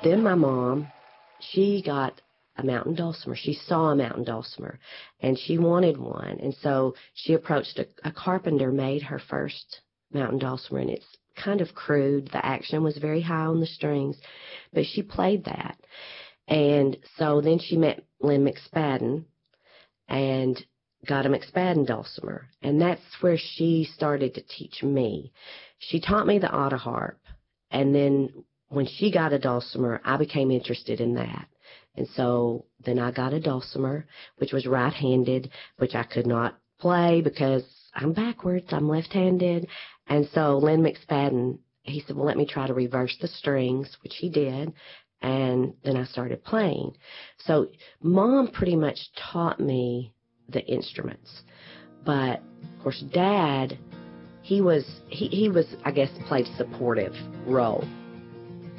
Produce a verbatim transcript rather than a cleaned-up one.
then my mom, she got a mountain dulcimer. She saw a mountain dulcimer, and she wanted one. And so she approached a, a carpenter, made her first mountain dulcimer, and it's kind of crude. The action was very high on the strings, but she played that. And so then she met Lynn McSpadden and got a McSpadden dulcimer, and that's where she started to teach me. She taught me the autoharp, and then when she got a dulcimer, I became interested in that. And so then I got a dulcimer, which was right-handed, which I could not play because I'm backwards, I'm left-handed. And so Lynn McSpadden, he said, well, let me try to reverse the strings, which he did, and then I started playing. So Mom pretty much taught me the instruments. But, of course, Dad, he was, he, he was, I guess, played a supportive role.